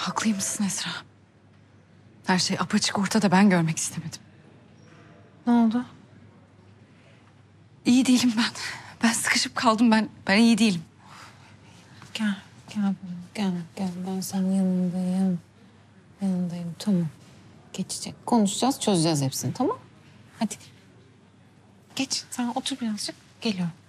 Haklıymışsın Esra. Her şey apaçık ortada, ben görmek istemedim. Ne oldu? İyi değilim ben. Ben sıkışıp kaldım, ben iyi değilim. Gel, gel, gel. Ben senin yanındayım. Yanındayım, tamam. Geçecek. Konuşacağız, çözeceğiz hepsini, tamam? Hadi. Geç, sen otur birazcık. Geliyorum.